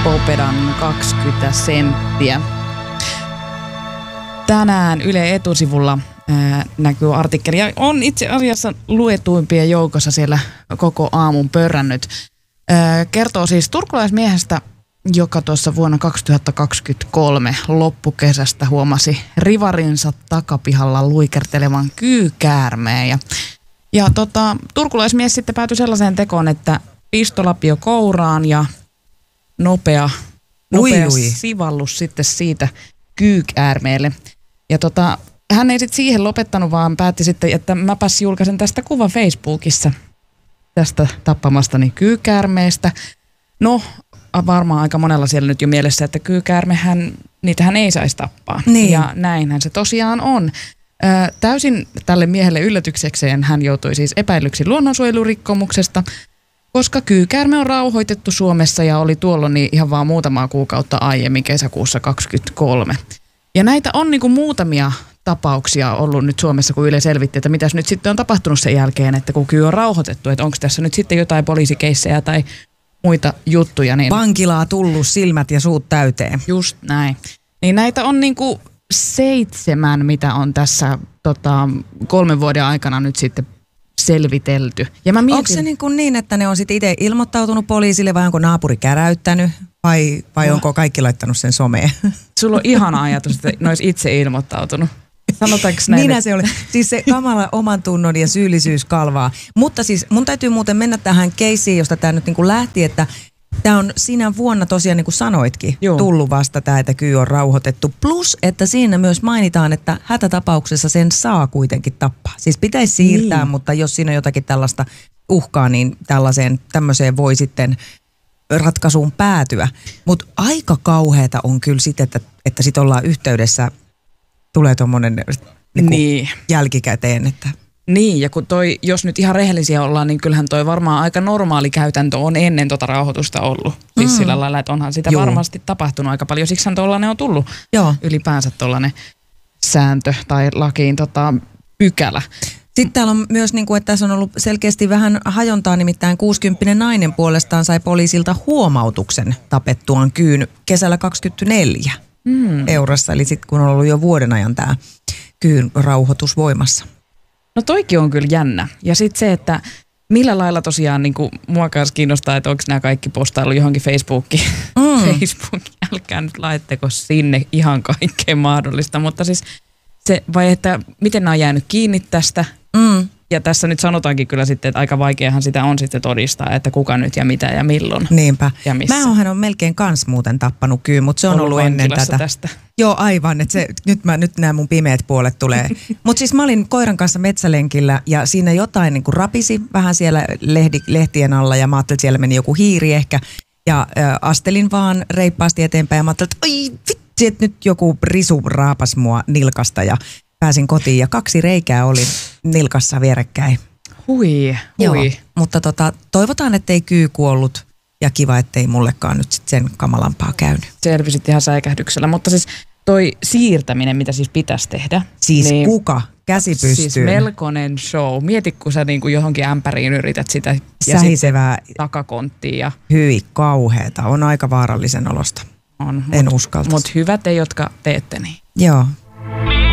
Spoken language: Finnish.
Popedan 20 senttiä. Tänään Yle Etusivulla näkyy artikkeli. Ja on itse asiassa luetuimpien joukossa siellä koko aamun pörrännyt. Kertoo siis turkulaismiehestä, joka tuossa vuonna 2023 loppukesästä huomasi rivarinsa takapihalla luikertelevan kyykäärmeen. Ja turkulaismies sitten päätyi sellaiseen tekoon, että pistolapio kouraan ja nopea sivallus sitten siitä kyykäärmeelle. Ja hän ei sitten siihen lopettanut, vaan päätti sitten, että mäpäs julkaisen tästä kuvan Facebookissa tästä tappamastani kyykäärmeestä. No, varmaan aika monella siellä nyt jo mielessä, että kyykäärmehän, niitähän ei saisi tappaa. Niin. Ja näinhän se tosiaan on. Täysin tälle miehelle yllätyksekseen hän joutui siis epäillyksi luonnonsuojelurikkomuksesta, koska kyykäärme on rauhoitettu Suomessa ja oli tuolloin ihan vaan muutamaa kuukautta aiemmin kesäkuussa 2023. Ja näitä on niin kuin muutamia tapauksia ollut nyt Suomessa, kun Yle selvitti, että mitäs nyt sitten on tapahtunut sen jälkeen, että kun kyy on rauhoitettu, että onko tässä nyt sitten jotain poliisikeissejä tai muita juttuja. Niin vankilaa tullut silmät ja suut täyteen. Just näin. Niin näitä on niin kuin 7, mitä on tässä 3 vuoden aikana nyt sitten selvitelty. Ja mä mietin, onko se niin, että ne on sitten itse ilmoittautunut poliisille vai onko naapuri käräyttänyt vai onko kaikki laittanut sen someen? Sulla on ihana ajatus, että ne olisi itse ilmoittautunut. Sanotaanko näin? Minä se oli. Siis se kamala oman tunnon ja syyllisyys kalvaa. Mutta siis mun täytyy muuten mennä tähän keissiin, josta tämä nyt niin kuin lähti, että tämä on siinä vuonna tosiaan, niin kuin sanoitkin, tullut vasta tämä, että kyy on rauhoitettu. Plus, että siinä myös mainitaan, että hätätapauksessa sen saa kuitenkin tappaa. Siis pitäisi siirtää, mutta jos siinä on jotakin tällaista uhkaa, niin tämmöiseen voi sitten ratkaisuun päätyä. Mutta aika kauheata on kyllä sitten, että sit ollaan yhteydessä, tulee tuommoinen niin jälkikäteen, että niin, ja kun jos nyt ihan rehellisiä ollaan, niin kyllähän toi varmaan aika normaali käytäntö on ennen rauhoitusta ollut. Siis sillä lailla, että onhan sitä varmasti tapahtunut aika paljon. Siksihän tollainen on tullut ylipäänsä tollainen sääntö tai lakiin pykälä. Sitten täällä on myös, että tässä on ollut selkeästi vähän hajontaa, nimittäin 60 nainen puolestaan sai poliisilta huomautuksen tapettuaan kyyn kesällä 24 eurossa. Eli sitten kun on ollut jo vuoden ajan tämä kyyn rauhoitus voimassa. No toikin on kyllä jännä. Ja sitten se, että millä lailla tosiaan niin kuin mua kanssa kiinnostaa, että onko nämä kaikki postailu johonkin Facebookiin. Älkää nyt laitteko sinne ihan kaikkea mahdollista. Mutta siis se, vai että miten nämä on jäänyt kiinni tästä. Ja tässä nyt sanotaankin kyllä sitten, että aika vaikeahan sitä on sitten todistaa, että kuka nyt ja mitä ja milloin. Niinpä. Ja missä. Mähän on melkein kans muuten tappanut kyyn, mutta se on ollut ennen tätä. Tästä. Joo, aivan. Että nyt nämä mun pimeät puolet tulee. Mutta siis mä olin koiran kanssa metsälenkillä ja siinä jotain niin kuin rapisi vähän siellä lehtien alla ja mä ajattelin, että siellä meni joku hiiri ehkä. Ja astelin vaan reippaasti eteenpäin ja mä ajattelin, että oi vitsi, että nyt joku risu raapas mua nilkasta ja pääsin kotiin ja 2 reikää oli nilkassa vierekkäin. Hui. Joo, mutta toivotaan, ettei kyy kuollut ja kiva, ettei mullekaan nyt sit sen kamalampaa käynyt. Selvisit ihan säikähdyksellä, mutta siis toi siirtäminen, mitä siis pitäisi tehdä. Siis niin, kuka? Käsi pystyyn. Siis melkoinen show. Mieti, kun sä niinku johonkin ämpäriin yrität sitä sähisevää takakonttia. Ja hyi, kauheeta. On aika vaarallisen olosta. On. En uskaltaisi. Mutta hyvä te, jotka teette niin. Joo.